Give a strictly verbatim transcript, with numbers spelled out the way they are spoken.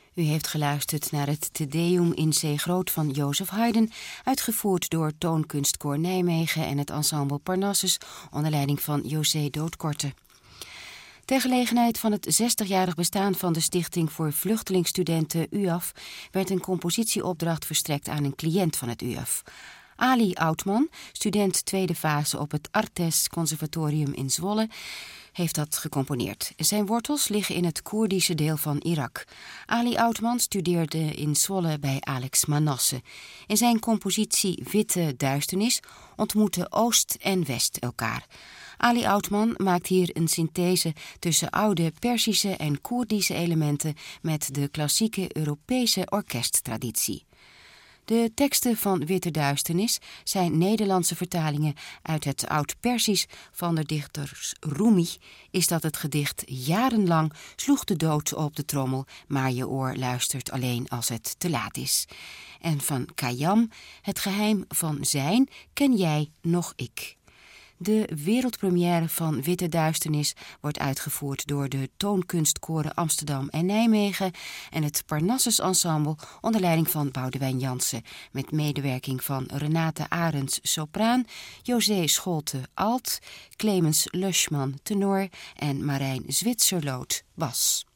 U heeft geluisterd naar het Te Deum in C groot van Joseph Haydn, uitgevoerd door Toonkunstkoor Nijmegen en het ensemble Parnassus onder leiding van José Doodkorte. Ter gelegenheid van het zestigjarig bestaan van de Stichting voor Vluchtelingstudenten U A F werd een compositieopdracht verstrekt aan een cliënt van het U A F. Ali Oudman, student tweede fase op het Artes Conservatorium in Zwolle, heeft dat gecomponeerd. Zijn wortels liggen in het Koerdische deel van Irak. Ali Oudman studeerde in Zwolle bij Alex Manasse. In zijn compositie Witte Duisternis ontmoeten Oost en West elkaar. Ali Oudman maakt hier een synthese tussen oude Perzische en Koerdische elementen met de klassieke Europese orkesttraditie. De teksten van Witte Duisternis zijn Nederlandse vertalingen uit het Oud-Persisch van de dichter Rumi. Is dat het gedicht jarenlang sloeg de dood op de trommel, maar je oor luistert alleen als het te laat is. En van Khayyam, het geheim van zijn, ken jij nog ik. De wereldpremière van Witte Duisternis wordt uitgevoerd door de Toonkunstkoren Amsterdam en Nijmegen en het Parnassus Ensemble onder leiding van Boudewijn Jansen, met medewerking van Renate Arends sopraan, José Scholte alt, Clemens Luschman tenor en Marijn Zwitserloot bas.